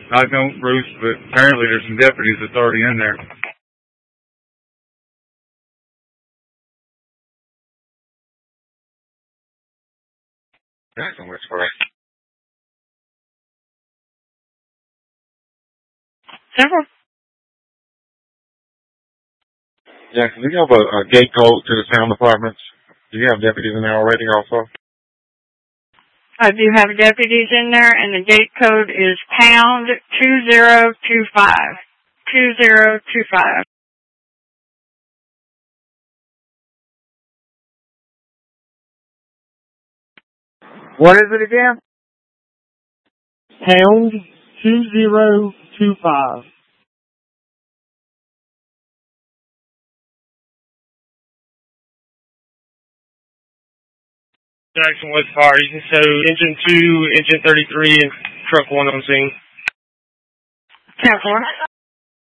I don't, Bruce, but apparently there's some deputies that's already in there. Jackson, which way? Several. Jackson, do you have a gate code to the sound departments? Do you have deputies in there already also? I do have deputies in there, and the gate code is pound 2025. 2025. What is it again? Pound 2025. Jackson Woods Fire. You can show engine 2, engine 33, and truck 1 on scene. 10-4.